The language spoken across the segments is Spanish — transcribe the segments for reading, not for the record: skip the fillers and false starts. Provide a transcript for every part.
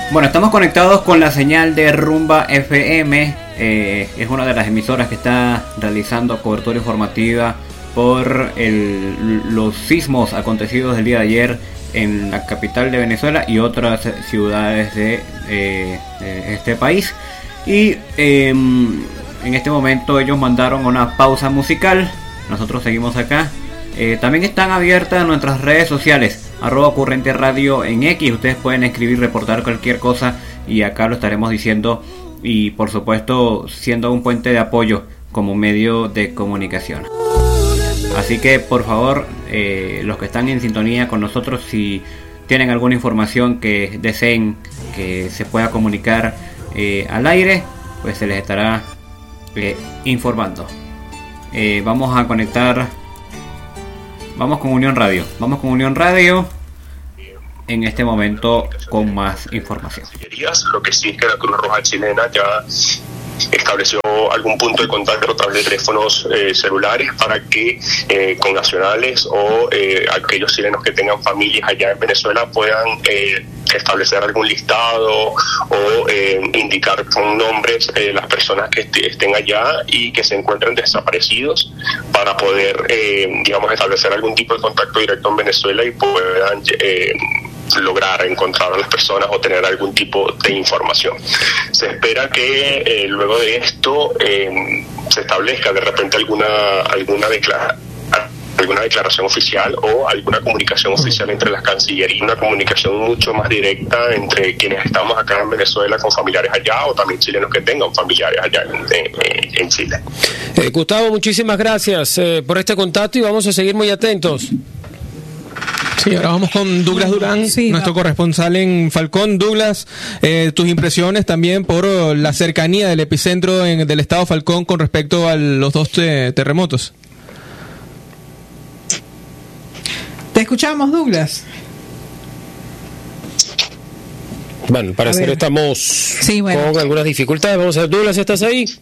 Bueno, estamos conectados con la señal de Rumba FM. Es una de las emisoras que está realizando cobertura informativa por los sismos acontecidos el día de ayer en la capital de Venezuela y otras ciudades de este país. Y en este momento ellos mandaron una pausa musical. Nosotros seguimos acá. También están abiertas nuestras redes sociales, @Ocurrente Radio en X. Ustedes pueden escribir, reportar cualquier cosa y acá lo estaremos diciendo, y por supuesto siendo un puente de apoyo como medio de comunicación. Así que por favor, los que están en sintonía con nosotros, si tienen alguna información que deseen que se pueda comunicar al aire, pues se les estará informando. Vamos a conectar. Vamos con Unión Radio en este momento con más información. Lo que sí es que la Cruz Roja chilena ya estableció algún punto de contacto a través de teléfonos celulares para que connacionales o aquellos chilenos que tengan familias allá en Venezuela puedan establecer algún listado o indicar con nombres las personas que estén allá y que se encuentren desaparecidos, para poder establecer algún tipo de contacto directo en Venezuela y puedan lograr encontrar a las personas o tener algún tipo de información. Se espera que luego de esto se establezca de repente alguna declaración oficial o alguna comunicación oficial entre las cancillerías, una comunicación mucho más directa entre quienes estamos acá en Venezuela con familiares allá, o también chilenos que tengan familiares allá en Chile. Gustavo, muchísimas gracias por este contacto y vamos a seguir muy atentos. Sí, ahora vamos con Douglas Durán, nuestro corresponsal en Falcón. Douglas, tus impresiones también por la cercanía del epicentro del estado Falcón con respecto a los dos terremotos. Te escuchamos, Douglas. Bueno, al parecer estamos con algunas dificultades. Vamos a ver, Douglas, ¿estás ahí? Sí.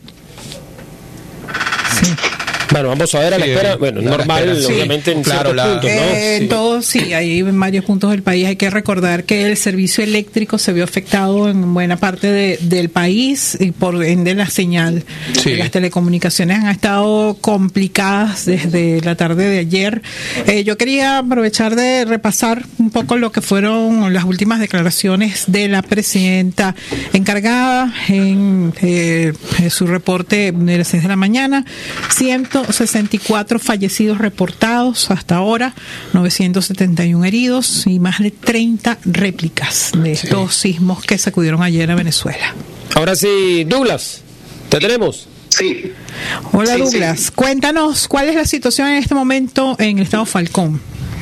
Bueno, vamos a ver a la espera. Bueno, normal, obviamente, en ciertos puntos, ¿no? En todos, hay en varios puntos del país. Hay que recordar que el servicio eléctrico se vio afectado en buena parte del país y por ende la señal. Las telecomunicaciones han estado complicadas desde la tarde de ayer. Yo quería aprovechar de repasar un poco lo que fueron las últimas declaraciones de la presidenta encargada en su reporte de las 6 de la mañana. 164 fallecidos reportados hasta ahora, 971 heridos y más de 30 réplicas de estos sismos que sacudieron ayer a Venezuela. Ahora sí, Douglas, ¿te tenemos? Sí. Hola, Douglas, cuéntanos cuál es la situación en este momento en el estado Falcón.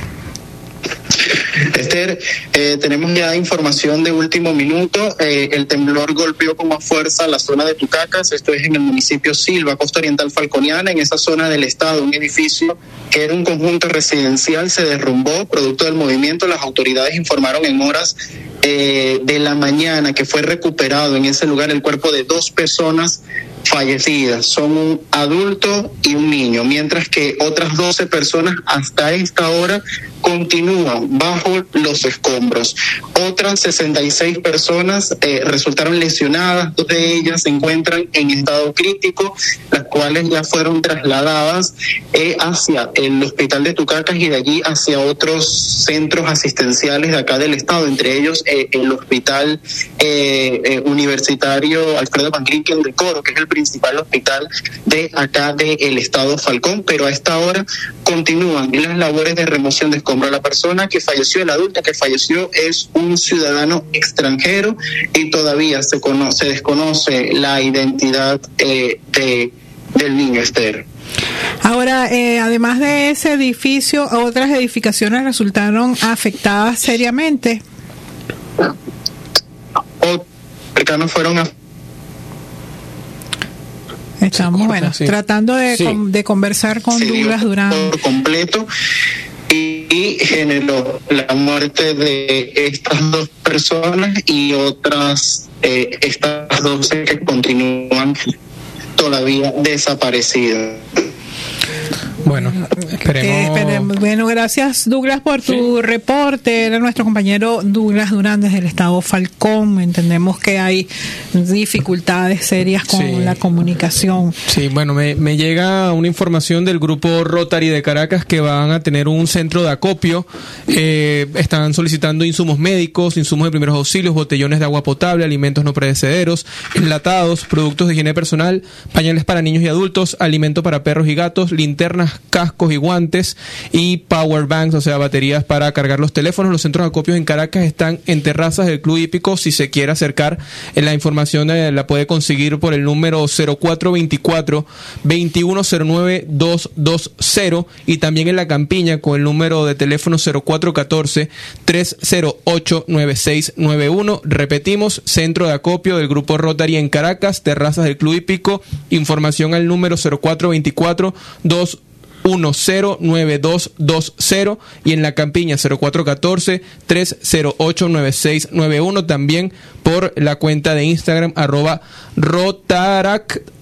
Esther, tenemos ya información de último minuto. El temblor golpeó con más fuerza la zona de Tucacas, esto es en el municipio Silva, costa oriental falconiana. En esa zona del estado, un edificio que era un conjunto residencial se derrumbó producto del movimiento. Las autoridades informaron en horas de la mañana que fue recuperado en ese lugar el cuerpo de 2 personas fallecidas, son un adulto y un niño, mientras que otras 12 personas hasta esta hora continúan bajo los escombros. Otras 66 personas resultaron lesionadas, 2 de ellas se encuentran en estado crítico, las cuales ya fueron trasladadas hacia el hospital de Tucacas y de allí hacia otros centros asistenciales de acá del estado, entre ellos el hospital universitario Alfredo Van Grinkel de Coro, que es el principal hospital de acá del estado Falcón, pero a esta hora continúan las labores de remoción de escombros. La persona que falleció, el adulto que falleció, es un ciudadano extranjero y todavía se desconoce la identidad del niño, Esther. Ahora, además de ese edificio, otras edificaciones resultaron afectadas seriamente. Cercanos fueron Estamos tratando de conversar con Douglas Durán por completo y generó la muerte de estas 2 personas y otras estas 12 que continúan todavía desaparecidas. Bueno, esperemos. Bueno, gracias Douglas por tu reporte. Era nuestro compañero Douglas Durán desde el estado Falcón. Entendemos que hay dificultades serias con la comunicación. Sí, bueno, me llega una información del grupo Rotary de Caracas que van a tener un centro de acopio. Están solicitando insumos médicos, insumos de primeros auxilios, botellones de agua potable, alimentos no perecederos, enlatados, productos de higiene personal, pañales para niños y adultos, alimento para perros y gatos, linternas, cascos y guantes y power banks, o sea, baterías para cargar los teléfonos. Los centros de acopios en Caracas están en terrazas del Club Hípico. Si se quiere acercar, la información la puede conseguir por el número 0424-2109-220 y también en La Campiña con el número de teléfono 0414-308-9691. Repetimos, centro de acopio del Grupo Rotary en Caracas, terrazas del Club Hípico. Información al número 0424-210-9220 y en La Campiña 0414-308-9691. También por la cuenta de Instagram @Rotarac